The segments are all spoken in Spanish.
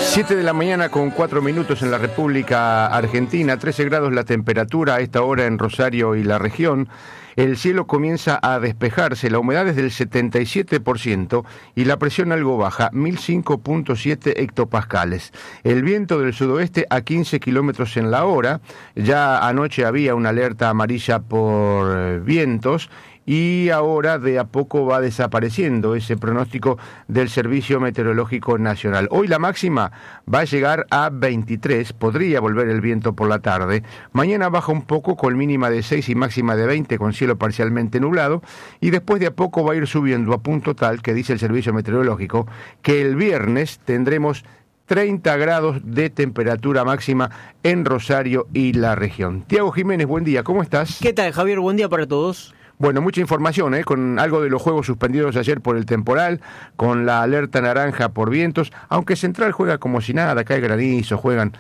7 de la mañana con 4 minutos en la República Argentina, 13 grados la temperatura a esta hora en Rosario y la región. El cielo comienza a despejarse, la humedad es del 77% y la presión algo baja, 1005.7 hectopascales. El viento del sudoeste a 15 kilómetros en la hora. Ya anoche había una alerta amarilla por vientos y ahora de a poco va desapareciendo ese pronóstico del Servicio Meteorológico Nacional. Hoy la máxima va a llegar a 23, podría volver el viento por la tarde. Mañana baja un poco con mínima de 6 y máxima de 20 con cielo parcialmente nublado y después de a poco va a ir subiendo a punto tal que dice el Servicio Meteorológico que el viernes tendremos 30 grados de temperatura máxima en Rosario y la región. Tiago Jiménez, buen día, ¿cómo estás? ¿Qué tal, Javier? Buen día para todos. Bueno, mucha información, con algo de los juegos suspendidos ayer por el temporal, con la alerta naranja por vientos, aunque Central juega como si nada, cae granizo, juegan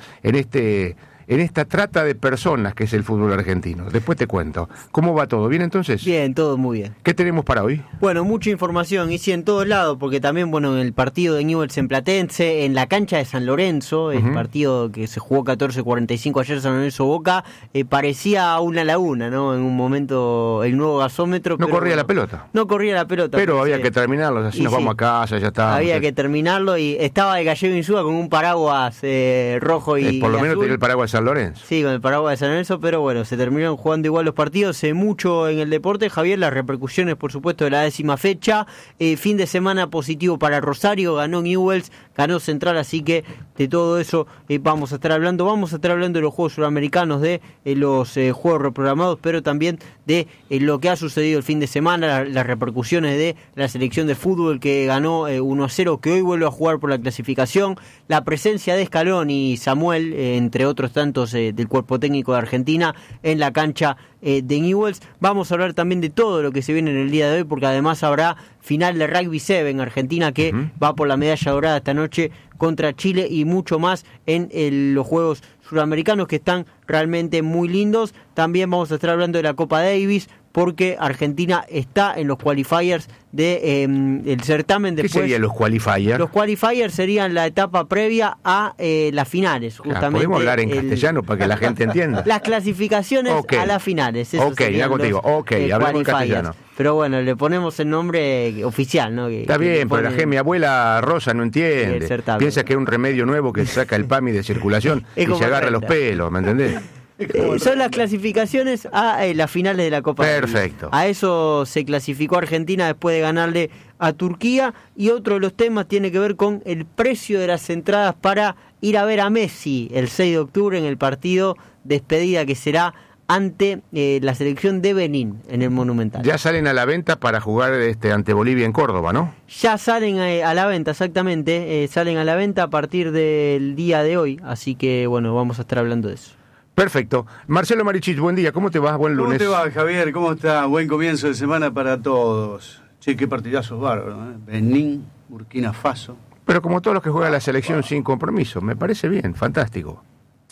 en esta trata de personas que es el fútbol argentino. Después te cuento. ¿Cómo va todo? ¿Bien entonces? Bien, todo muy bien. ¿Qué tenemos para hoy? Bueno, mucha información, y sí, en todos lados, porque también, bueno, en el partido de Newell's en Platense, en la cancha de San Lorenzo, el partido que se jugó 14:45 ayer, San Lorenzo-Boca, parecía una laguna, ¿no? En un momento, el nuevo gasómetro. No corría la pelota. No corría la pelota. Pero había que terminarlo, así nos vamos a casa, ya está. Había que terminarlo, y estaba el Gallego Insúa con un paraguas rojo y por lo y menos azul. tenía el paraguas San Lorenzo. Sí, con el paraguas de San Lorenzo, pero bueno, se terminaron jugando igual los partidos. Mucho en el deporte, Javier, las repercusiones, por supuesto, de la 10ª fecha. Fin de semana positivo para Rosario, ganó Newell's, ganó Central, así que de todo eso vamos a estar hablando. Vamos a estar hablando de los Juegos Suramericanos, de los Juegos reprogramados, pero también de lo que ha sucedido el fin de semana, las repercusiones de la selección de fútbol que ganó 1-0, que hoy vuelve a jugar por la clasificación, la presencia de Scaloni y Samuel, entre otros tantos del cuerpo técnico de Argentina, en la cancha de Newell's. Vamos a hablar también de todo lo que se viene en el día de hoy, porque además habrá final de Rugby 7 en Argentina, que va por la medalla dorada esta noche contra Chile, y mucho más en los Juegos Suramericanos, que están realmente muy lindos. También vamos a estar hablando de la Copa Davis, porque Argentina está en los qualifiers de el certamen. Después, ¿qué serían los qualifiers? Los qualifiers serían la etapa previa a las finales, justamente. Podemos hablar en castellano para que la gente entienda. Las clasificaciones a las finales. Ya contigo. Hablamos en castellano. Pero bueno, le ponemos el nombre oficial, ¿no? Está bien, pero mi abuela Rosa no entiende. Piensa que es un remedio nuevo que saca el PAMI de circulación y se agarra los pelos, ¿me entendés? Son las clasificaciones a las finales de la Copa. Perfecto. A eso se clasificó Argentina después de ganarle a Turquía. Y otro de los temas tiene que ver con el precio de las entradas para ir a ver a Messi el 6 de octubre en el partido despedida que será ante la selección de Benín en el Monumental. Ya salen a la venta para jugar ante Bolivia en Córdoba, ¿no? Ya salen a la venta, exactamente. Salen a la venta a partir del día de hoy. Así que, bueno, vamos a estar hablando de eso. Perfecto. Marcelo Marichich, buen día. ¿Cómo te va? Buen lunes. ¿Cómo te va, Javier? ¿Cómo está? Buen comienzo de semana para todos. Che, qué partidazos bárbaros, ¿eh? Benín, Burkina Faso. Pero como todos los que juega la selección sin compromiso, me parece bien, fantástico.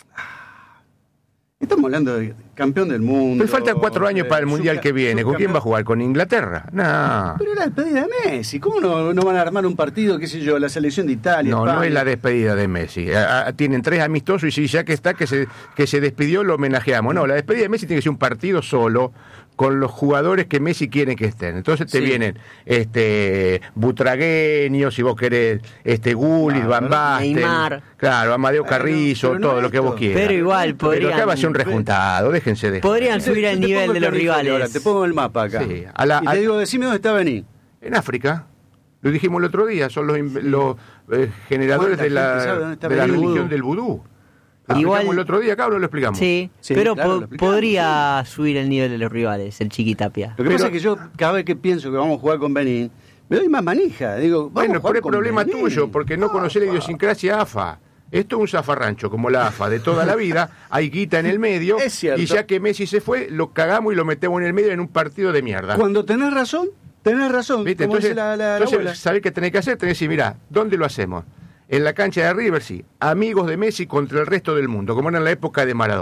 Estamos hablando de campeón del mundo. Pero faltan 4 años para el Mundial que viene. ¿Con quién va a jugar? ¿Con Inglaterra? No. Pero la despedida de Messi. ¿Cómo no van a armar un partido, qué sé yo, la selección de Italia? No, España? no es la despedida de Messi. Tienen 3 amistosos y si ya que está, que se despidió, lo homenajeamos. No, la despedida de Messi tiene que ser un partido solo con los jugadores que Messi quiere que estén. Entonces te vienen Butragueño, si vos querés, Gullit, Van Basten, Neymar. Claro, Amadeo Carrizo, pero no todo lo que vos quieras. Pero igual podrían... Pero acá va a ser un rejuntado, déjense de... Podrían subir al nivel de los rivales. Ahora, te pongo el mapa acá. Sí, y te digo, decime dónde está Benín. En África. Lo dijimos el otro día, son los generadores de la religión del vudú. Lo explicamos el otro día, acá lo explicamos. Sí, pero claro, podría subir el nivel de los rivales, el Chiquitapia. Lo que pasa es que yo, cada vez que pienso que vamos a jugar con Benín, me doy más manija. Digo, bueno, pero es problema tuyo, porque no conocés la idiosincrasia AFA. Esto es un zafarrancho, como la AFA de toda la vida, hay guita en el medio, y ya que Messi se fue, lo cagamos y lo metemos en el medio en un partido de mierda. Cuando tenés razón, ¿viste? Entonces, abuela. ¿sabés qué tenés que hacer? Tenés que decir, mirá, ¿dónde lo hacemos? En la cancha de River, sí, amigos de Messi contra el resto del mundo, como era en la época de Maradona.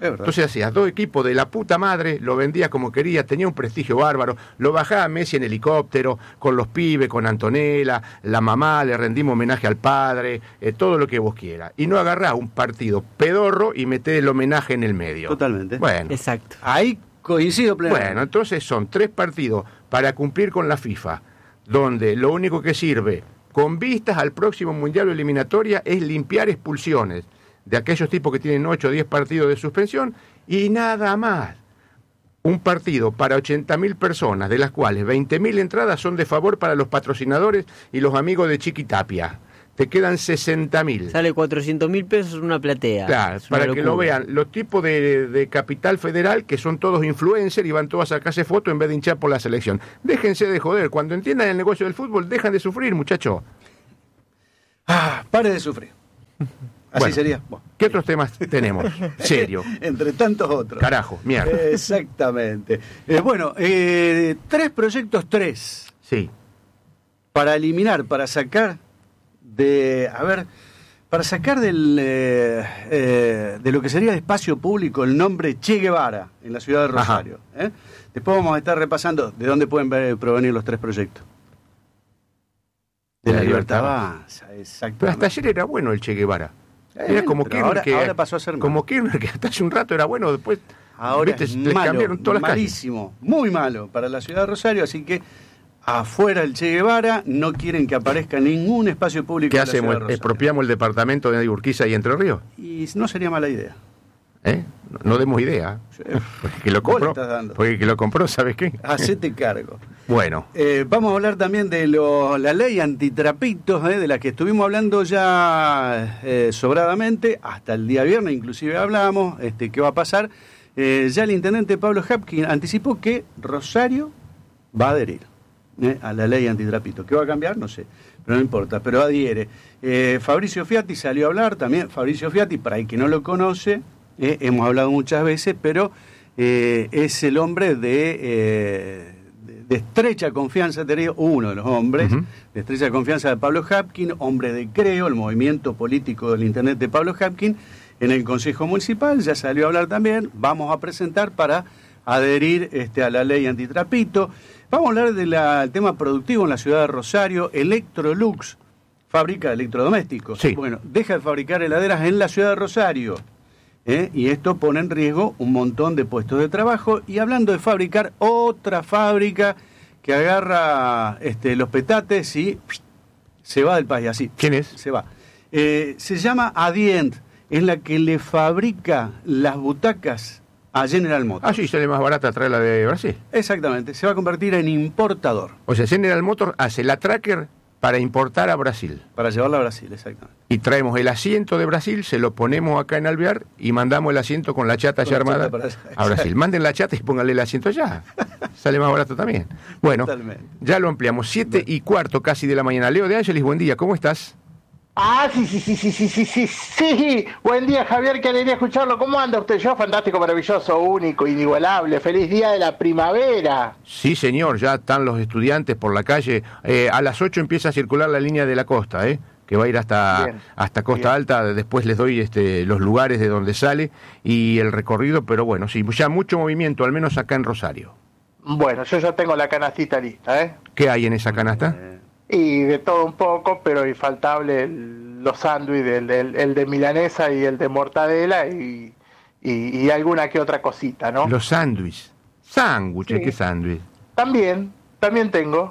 verdad. Entonces hacías 2 equipos de la puta madre, lo vendías como querías, tenía un prestigio bárbaro, lo bajaba Messi en helicóptero, con los pibes, con Antonella, la mamá, le rendimos homenaje al padre, todo lo que vos quieras. Y no agarrás un partido pedorro y metés el homenaje en el medio. Totalmente. Bueno. Exacto. Ahí coincido plenamente. Bueno, entonces son 3 partidos para cumplir con la FIFA, donde lo único que sirve, con vistas al próximo Mundial o eliminatoria, es limpiar expulsiones de aquellos tipos que tienen 8 o 10 partidos de suspensión y nada más. Un partido para 80.000 personas, de las cuales 20.000 entradas son de favor para los patrocinadores y los amigos de Chiquitapia. Te quedan 60.000. Sale 400.000 pesos una platea. Claro, para que lo vean los tipos de Capital Federal, que son todos influencers y van todos a sacarse fotos en vez de hinchar por la selección. Déjense de joder. Cuando entiendan el negocio del fútbol, dejan de sufrir, muchachos. Pare de sufrir. Así Bueno, sería. Bueno. ¿Qué otros temas tenemos? Serio. Entre tantos otros. Carajo, mierda. Exactamente. Bueno, 3 proyectos, 3. Sí. Para eliminar, para sacar para sacar de lo que sería el espacio público el nombre Che Guevara en la ciudad de Rosario. Después vamos a estar repasando de dónde pueden provenir los 3 proyectos. De la Libertad Avanza, exactamente. Pero hasta ayer era bueno el Che Guevara. Era como Kirchner, ahora pasó a ser malo. como Kirchner, que hasta hace un rato era bueno, después Ahora ¿viste? es Les malo, cambiaron todas las calles. malísimo, muy malo para la ciudad de Rosario, así que afuera el Che Guevara, no quieren que aparezca ningún espacio público ¿Qué en la ciudad hacemos? de Rosario. ¿Expropiamos el departamento de Urquiza y Entre Ríos? Y no sería mala idea. No demos idea. Porque que lo Vos le compró, estás dando. porque que lo compró, ¿sabes qué? Hacete cargo. Bueno, Vamos a hablar también de la ley antitrapitos, de la que estuvimos hablando ya sobradamente, hasta el día viernes inclusive hablamos, qué va a pasar. Ya el intendente Pablo Hapkin anticipó que Rosario va a adherir a la ley antitrapito. ¿Qué va a cambiar? No sé, pero no importa, pero adhiere. Fabricio Fiatti salió a hablar también. Fabricio Fiatti, para el que no lo conoce, hemos hablado muchas veces, pero es el hombre de estrecha confianza, uno de los hombres de estrecha confianza de Pablo Hapkin, hombre de Creo, el movimiento político del intendente Pablo Hapkin, en el Consejo Municipal. Ya salió a hablar también. Vamos a presentar para adherir a la ley antitrapito. Vamos a hablar del tema productivo en la ciudad de Rosario. Electrolux fabrica electrodomésticos. Sí. Bueno, deja de fabricar heladeras en la ciudad de Rosario. Y esto pone en riesgo un montón de puestos de trabajo. Y hablando de fabricar, otra fábrica que agarra los petates y se va del país, así. ¿quién es? Se va. Se llama Adient, es la que le fabrica las butacas a General Motors. Ah, sí, sale más barata traerla de Brasil. Exactamente, se va a convertir en importador. O sea, General Motors hace la tracker para importar a Brasil. Para llevarla a Brasil, exactamente. Y traemos el asiento de Brasil, se lo ponemos acá en Alvear y mandamos el asiento con la chata ya Con la armada chata para allá. a Brasil. Manden la chata y pónganle el asiento allá. Sale más barato también. Bueno, Totalmente. ya lo ampliamos. 7:15 casi de la mañana. Leo de Ángeles, buen día, ¿cómo estás? Sí. Buen día, Javier, qué alegría escucharlo. ¿Cómo anda usted? Yo, fantástico, maravilloso, único, inigualable. Feliz día de la primavera. Sí, señor, ya están los estudiantes por la calle. A las 8 empieza a circular la línea de la costa, que va a ir hasta Costa bien. Alta. Después les doy los lugares de donde sale y el recorrido, pero bueno, sí, ya mucho movimiento, al menos acá en Rosario. Bueno, yo ya tengo la canastita lista, ¿Qué hay en esa canasta? Y de todo un poco, pero infaltable los sándwiches, el de milanesa y el de mortadela y alguna que otra cosita, ¿no? Los sándwiches. Sándwiches, Sí. ¿qué sándwich? También tengo.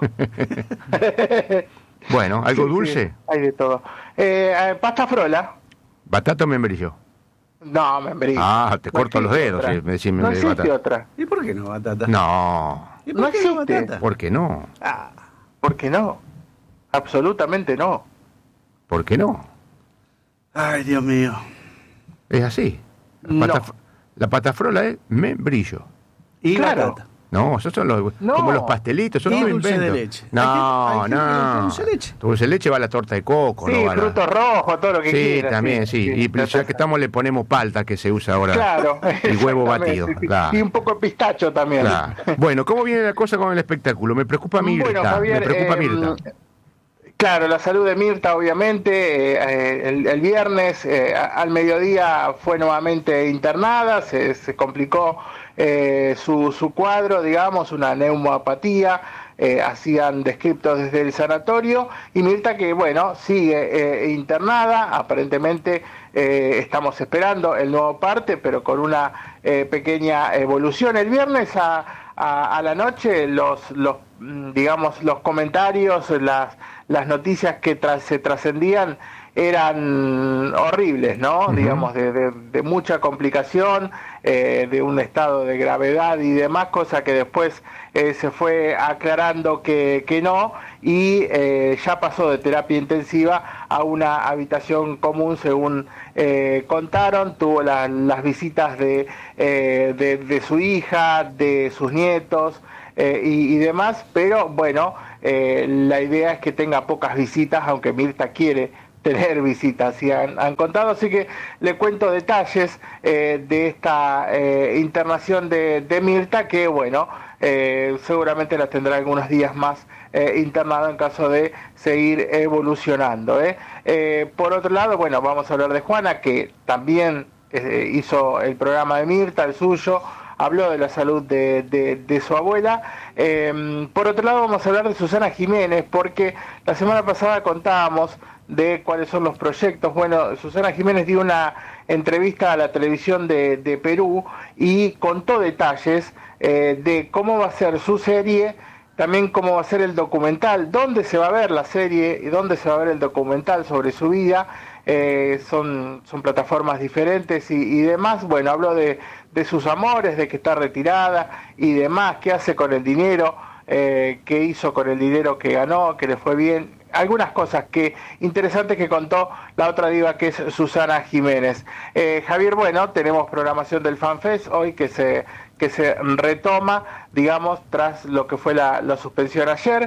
Bueno, ¿algo Sí, dulce? sí, hay de todo. Pasta frola. ¿Batata o membrillo? No, membrillo. Ah, te No corto los existe dedos otra. si me decís No membrillo de existe batata. otra. ¿Y por qué no batata? No, ¿Y No por qué no existe. batata? ¿por qué no? ¿Por qué no? Absolutamente no. ¿Por qué no? Ay, Dios mío. Es así. No. La patafrola es membrillo. Y Claro. batata. No, esos son los, No. como los pastelitos, son Y todos dulce de inventos. leche. No, Hay gente que le gusta no. dulce de leche. Dulce de leche va a la torta de coco, Sí, no va a la- frutos rojos, todo lo que Sí, quieras. también, sí. Y ya que estamos le ponemos palta, que se usa ahora. Claro. El huevo exactamente, batido. sí. Claro. Y un poco de pistacho también. Claro. Bueno, ¿cómo viene la cosa con el espectáculo? Me preocupa Mirta. Bueno, Javier, me preocupa Mirta. Claro, la salud de Mirta, obviamente, el viernes al mediodía fue nuevamente internada, se complicó su cuadro, digamos, una neumoapatía, hacían descriptos desde el sanatorio, y Mirta que, bueno, sigue internada, aparentemente estamos esperando el nuevo parte, pero con una pequeña evolución. El viernes a la noche digamos, los comentarios, las noticias que se trascendían eran horribles, ¿no? Uh-huh. Digamos, de mucha complicación, de un estado de gravedad y demás, cosa que después se fue aclarando que no, y ya pasó de terapia intensiva a una habitación común, según contaron. Tuvo las visitas de su hija, de sus nietos y demás, pero bueno, la idea es que tenga pocas visitas, aunque Mirta quiere tener visitas, y han contado, así que le cuento detalles de esta internación de Mirta, que bueno, seguramente la tendrá algunos días más internado en caso de seguir evolucionando. Por otro lado, bueno, vamos a hablar de Juana, que también hizo el programa de Mirta, el suyo, habló de la salud de su abuela. Por otro lado, vamos a hablar de Susana Jiménez, porque la semana pasada contábamos de cuáles son los proyectos. Bueno, Susana Jiménez dio una entrevista a la televisión de Perú y contó detalles de cómo va a ser su serie, también cómo va a ser el documental, dónde se va a ver la serie y dónde se va a ver el documental sobre su vida. Son plataformas diferentes y demás. Bueno, habló de sus amores, de que está retirada y demás, qué hace con el dinero, qué hizo con el dinero que ganó, que le fue bien. Algunas cosas interesantes que contó la otra diva, que es Susana Jiménez. Javier, bueno, tenemos programación del FanFest hoy que se retoma, digamos, tras lo que fue la suspensión ayer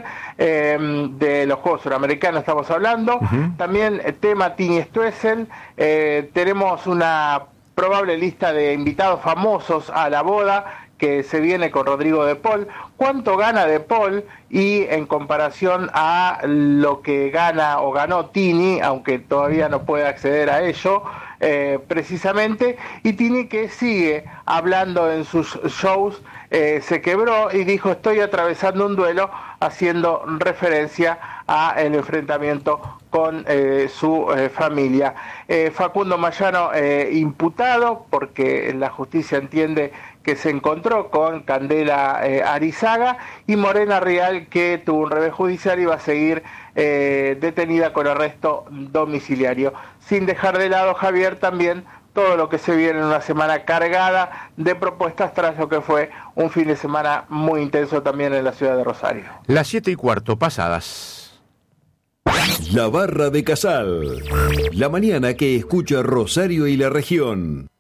de los Juegos Suramericanos, estamos hablando. Uh-huh. También tema Tini Stoessel, tenemos una probable lista de invitados famosos a la boda que se viene con Rodrigo de Paul. ¿Cuánto gana de Paul? Y en comparación a lo que gana o ganó Tini, aunque todavía no puede acceder a ello, precisamente, y Tini, que sigue hablando en sus shows, se quebró y dijo: estoy atravesando un duelo, haciendo referencia a el enfrentamiento con su familia. Facundo Mayano imputado, porque la justicia entiende que se encontró con Candela Arizaga, y Morena Real, que tuvo un revés judicial y va a seguir detenida con arresto domiciliario. Sin dejar de lado, Javier, también todo lo que se viene en una semana cargada de propuestas tras lo que fue un fin de semana muy intenso también en la ciudad de Rosario. Las 7:15 pasadas. La Barra de Casal. La mañana que escucha Rosario y la región.